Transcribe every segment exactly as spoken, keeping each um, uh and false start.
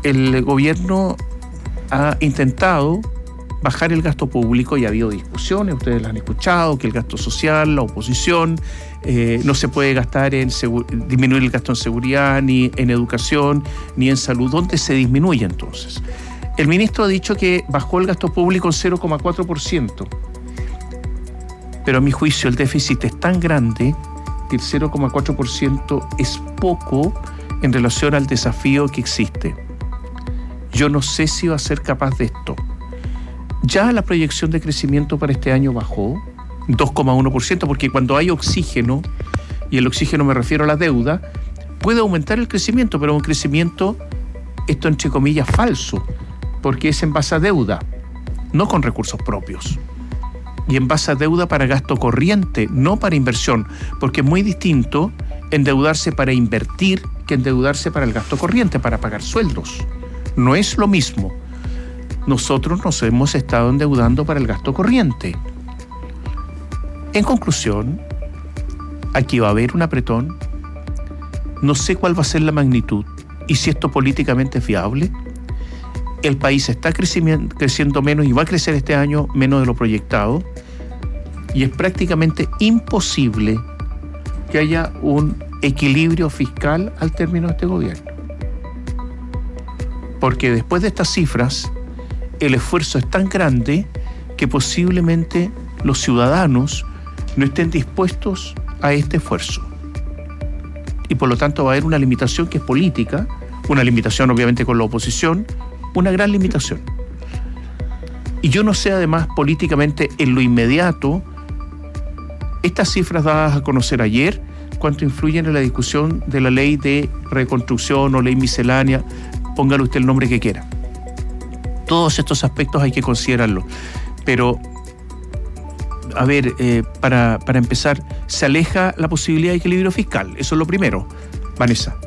el gobierno ha intentado bajar el gasto público y ha habido discusiones, ustedes las han escuchado, que el gasto social, la oposición, eh, no se puede gastar en segu- disminuir el gasto en seguridad, ni en educación, ni en salud. ¿Dónde se disminuye entonces? El ministro ha dicho que bajó el gasto público en cero coma cuatro por ciento, pero a mi juicio el déficit es tan grande que el cero coma cuatro por ciento es poco en relación al desafío que existe. Yo no sé si va a ser capaz de esto. Ya la proyección de crecimiento para este año bajó dos coma uno por ciento, porque cuando hay oxígeno, y el oxígeno me refiero a la deuda, puede aumentar el crecimiento, pero un crecimiento, esto entre comillas, falso, porque es en base a deuda, no con recursos propios. Y en base a deuda para gasto corriente, no para inversión, porque es muy distinto endeudarse para invertir que endeudarse para el gasto corriente, para pagar sueldos. No es lo mismo. Nosotros nos hemos estado endeudando para el gasto corriente. En conclusión, aquí va a haber un apretón. No sé cuál va a ser la magnitud y si esto políticamente es viable. El país está creciendo, creciendo menos y va a crecer este año menos de lo proyectado. Y es prácticamente imposible que haya un equilibrio fiscal al término de este gobierno. Porque después de estas cifras, el esfuerzo es tan grande que posiblemente los ciudadanos no estén dispuestos a este esfuerzo. Y por lo tanto va a haber una limitación que es política, una limitación obviamente con la oposición, una gran limitación. Y yo no sé además políticamente en lo inmediato, estas cifras dadas a conocer ayer, cuánto influyen en la discusión de la ley de reconstrucción o ley miscelánea, póngale usted el nombre que quiera. Todos estos aspectos hay que considerarlos. Pero, a ver, eh, para, para empezar, se aleja la posibilidad de equilibrio fiscal. Eso es lo primero. Vanessa.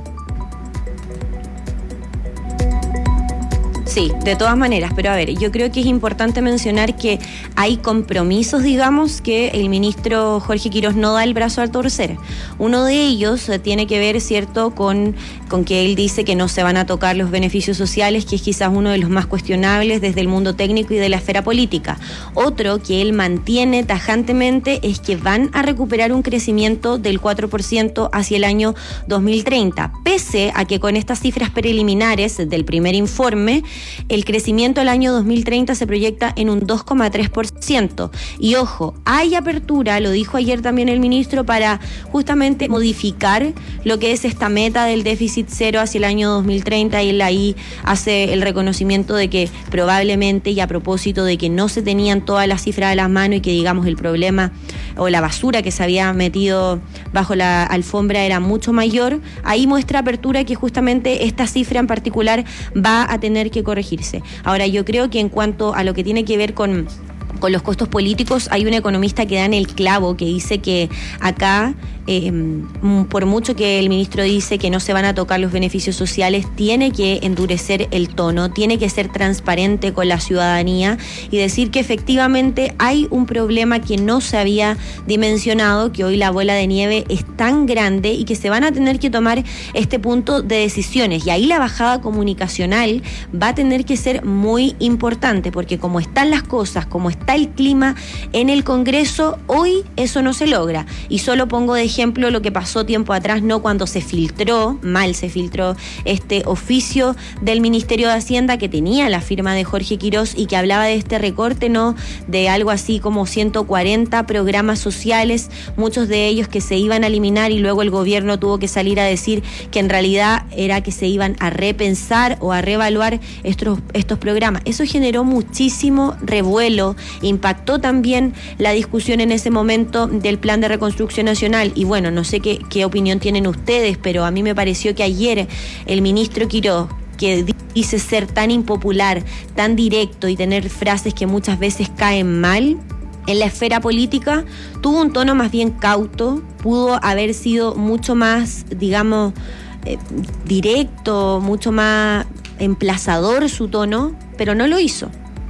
Sí, de todas maneras, pero a ver, yo creo que es importante mencionar que hay compromisos, digamos, que el ministro Jorge Quirós no da el brazo al torcer. Uno de ellos tiene que ver, ¿cierto?, con, con que él dice que no se van a tocar los beneficios sociales, que es quizás uno de los más cuestionables desde el mundo técnico y de la esfera política. Otro que él mantiene tajantemente es que van a recuperar un crecimiento del cuatro por ciento hacia el año dos mil treinta, pese a que con estas cifras preliminares del primer informe, el crecimiento al año dos mil treinta se proyecta en un dos coma tres por ciento. Y ojo, hay apertura, lo dijo ayer también el ministro, para justamente modificar lo que es esta meta del déficit cero hacia el año dos mil treinta, y él ahí hace el reconocimiento de que probablemente, y a propósito de que no se tenían todas las cifras a las manos y que digamos el problema o la basura que se había metido bajo la alfombra era mucho mayor, ahí muestra apertura que justamente esta cifra en particular va a tener que corregirse. Ahora, yo creo que en cuanto a lo que tiene que ver con con los costos políticos, hay un economista que da en el clavo, que dice que acá, eh, por mucho que el ministro dice que no se van a tocar los beneficios sociales, tiene que endurecer el tono, tiene que ser transparente con la ciudadanía y decir que efectivamente hay un problema que no se había dimensionado, que hoy la bola de nieve es tan grande y que se van a tener que tomar este punto de decisiones. Y ahí la bajada comunicacional va a tener que ser muy importante, porque como están las cosas, como está el clima en el Congreso, hoy eso no se logra. Y solo pongo de ejemplo lo que pasó tiempo atrás, ¿no?, cuando se filtró, mal se filtró, este oficio del Ministerio de Hacienda que tenía la firma de Jorge Quirós y que hablaba de este recorte, ¿no?, de algo así como ciento cuarenta programas sociales, muchos de ellos que se iban a eliminar, y luego el gobierno tuvo que salir a decir que en realidad era que se iban a repensar o a reevaluar estos, estos programas. Eso generó muchísimo revuelo, impactó también la discusión en ese momento del Plan de Reconstrucción Nacional. Y bueno, no sé qué, qué opinión tienen ustedes, pero a mí me pareció que ayer el ministro Quirós, que dice ser tan impopular, tan directo y tener frases que muchas veces caen mal en la esfera política, tuvo un tono más bien cauto, pudo haber sido mucho más, digamos, eh, directo, mucho más emplazador su tono, pero no lo hizo.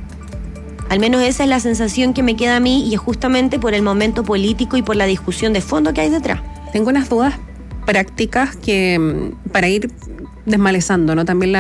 Al menos esa es la sensación que me queda a mí, y es justamente por el momento político y por la discusión de fondo que hay detrás. Tengo unas dudas prácticas que para ir desmalezando, ¿no?, también la